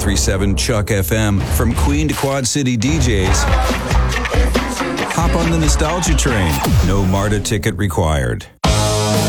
103.7 Chuck FM. From Queen to Quad City DJs. Hop on the nostalgia train. No MARTA ticket required.